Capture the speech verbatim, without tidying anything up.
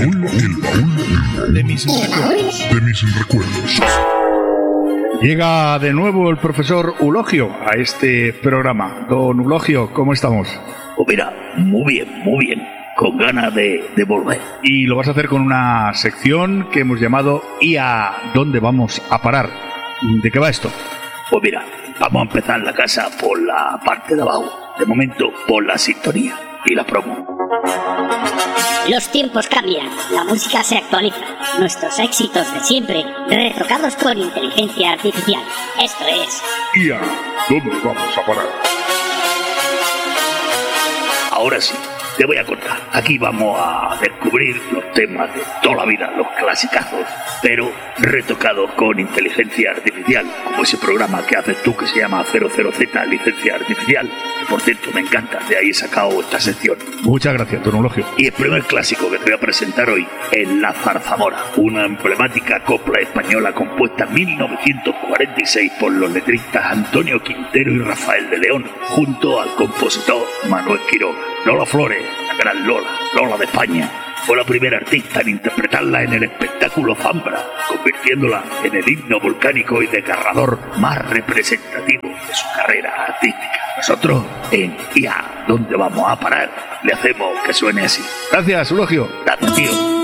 El baúl de mis recuerdos. De mis recuerdos. Llega de nuevo el profesor Eulogio a este programa. Don Eulogio, ¿cómo estamos? Pues mira, muy bien, muy bien. Con ganas de, de volver. Y lo vas a hacer con una sección que hemos llamado ¿Y a dónde vamos a parar? ¿De qué va esto? Pues mira, vamos a empezar la casa por la parte de abajo. De momento, por la sintonía y la promo. Los tiempos cambian, la música se actualiza, nuestros éxitos de siempre, retocados con inteligencia artificial. Esto es... ¿Y a dónde vamos a parar? Ahora sí, te voy a contar. Aquí vamos a descubrir los temas de toda la vida, los clasicazos, pero retocados con inteligencia artificial, como ese programa que haces tú que se llama cero cero Z Licencia Artificial, que por cierto me encanta, de ahí he sacado esta sección. Muchas gracias, don Eulogio. Y el primer clásico que te voy a presentar hoy es La Zarzamora, una emblemática copla española compuesta en mil novecientos cuarenta y seis por los letristas Antonio Quintero y Rafael de León, junto al compositor Manuel Quiroga. Lola Flores, la gran Lola, Lola de España, fue la primera artista en interpretarla en el espectáculo Zambra, convirtiéndola en el himno volcánico y desgarrador más representativo de su carrera artística. Nosotros, en ¿Y a dónde vamos a parar?, le hacemos que suene así. Gracias, Eulogio. Gracias, tío.